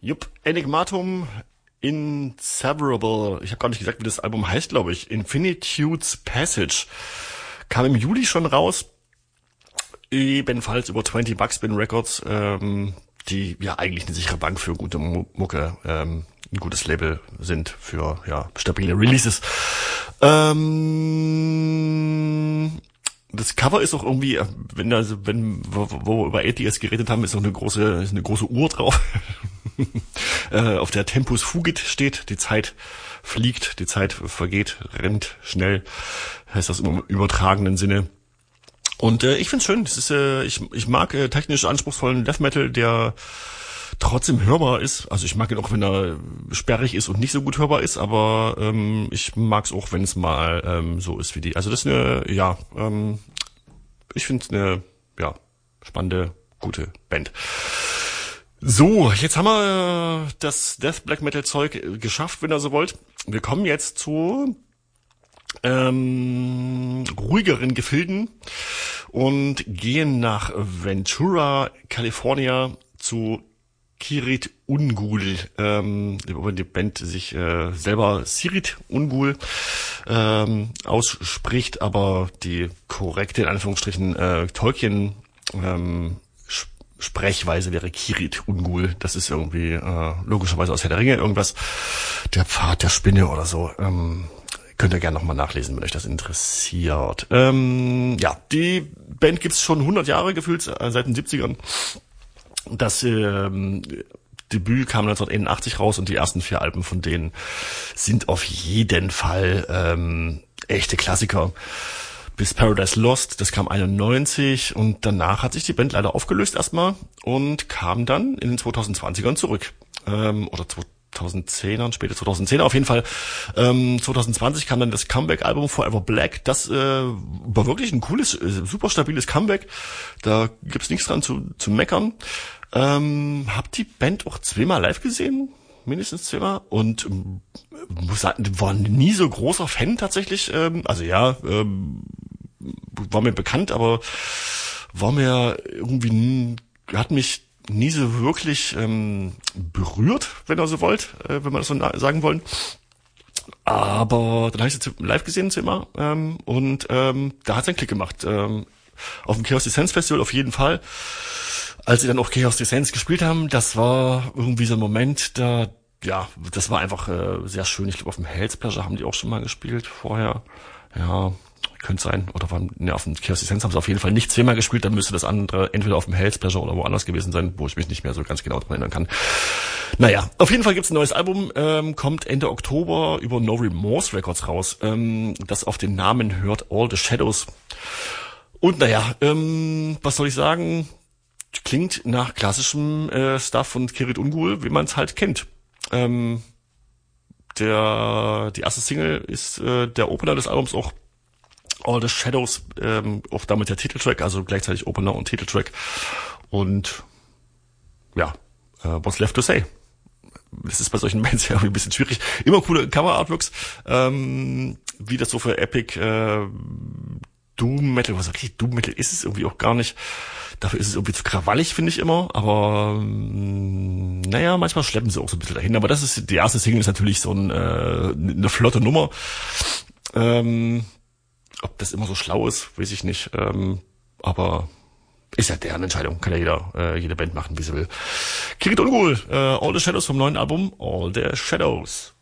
Jupp, Enigmatum Inseverable. Ich habe gar nicht gesagt, wie das Album heißt, glaube ich. Infinitude's Passage. Kam im Juli schon raus. Ebenfalls über 20 Buckspin Records, die ja eigentlich eine sichere Bank für gute Mucke, ein gutes Label sind für stabile Releases. Das Cover ist auch irgendwie, wo wir über ATS geredet haben, ist noch eine große Uhr drauf, auf der Tempus Fugit steht. Die Zeit fliegt, die Zeit vergeht, rennt schnell, heißt das im übertragenen Sinne. Und ich find's schön. Das ist, ich mag technisch anspruchsvollen Death Metal, der trotzdem hörbar ist. Also ich mag ihn auch, wenn er sperrig ist und nicht so gut hörbar ist, aber ich mag's auch, wenn es mal so ist wie die. Also das ist ich finde es eine spannende, gute Band. So, jetzt haben wir das Death Black Metal Zeug geschafft, wenn ihr so wollt. Wir kommen jetzt zu ruhigeren Gefilden und gehen nach Ventura, California zu Kirit Ungol, über die Band sich selber Sirit Ungol ausspricht, aber die korrekte, in Anführungsstrichen, Tolkien Sprechweise wäre Kirit Ungol. Das ist irgendwie logischerweise aus Herr der Ringe irgendwas. Der Pfad der Spinne oder so. Könnt ihr gerne nochmal nachlesen, wenn euch das interessiert. Die Band gibt's schon 100 Jahre gefühlt, seit den 70ern. Das Debüt kam 1981 raus und die ersten 4 Alben von denen sind auf jeden Fall echte Klassiker. Bis Paradise Lost, das kam 91 und danach hat sich die Band leider aufgelöst erstmal und kam dann in den 2020ern zurück. Oder 2010ern, später 2010er auf jeden Fall. 2020 kam dann das Comeback-Album Forever Black. Das war wirklich ein cooles, super stabiles Comeback. Da gibt's nichts dran zu meckern. Hab die Band auch 2-mal live gesehen, mindestens 2-mal, und muss sagen, war nie so großer Fan tatsächlich. War mir bekannt, aber war mir irgendwie, hat mich nie so wirklich berührt, wenn ihr so wollt, wenn wir das so sagen wollen. Aber dann habe ich sie live gesehen, 2-mal, und da hat es einen Klick gemacht. Auf dem Chaos Descents Festival auf jeden Fall. Als sie dann auch Chaos Descents gespielt haben, das war irgendwie so ein Moment, das war einfach sehr schön. Ich glaube, auf dem Hell's Pleasure haben die auch schon mal gespielt vorher. Ja, könnte sein. Oder auf dem Chaos Descents haben sie auf jeden Fall nicht 2-mal gespielt. Dann müsste das andere entweder auf dem Hell's Pleasure oder woanders gewesen sein, wo ich mich nicht mehr so ganz genau dran erinnern kann. Naja, auf jeden Fall gibt's ein neues Album, kommt Ende Oktober über No Remorse Records raus, das auf den Namen hört All the Shadows. Und was soll ich sagen? Klingt nach klassischem Stuff von Kirit Ungol, wie man es halt kennt. Die erste Single ist der Opener des Albums auch All the Shadows, auch damit der Titeltrack, also gleichzeitig Opener und Titeltrack. Und what's left to say? Das ist bei solchen Bands ja ein bisschen schwierig. Immer coole Cover-Artworks, wie das so für Epic Doom Metal, was okay, Doom Metal ist es irgendwie auch gar nicht. Dafür ist es irgendwie zu krawallig, finde ich immer. Aber manchmal schleppen sie auch so ein bisschen dahin. Aber die erste Single ist natürlich so eine flotte Nummer. Ob das immer so schlau ist, weiß ich nicht. Aber ist ja deren Entscheidung. Kann ja jede Band machen, wie sie will. Kirit Ungol, All the Shadows vom neuen Album, All the Shadows.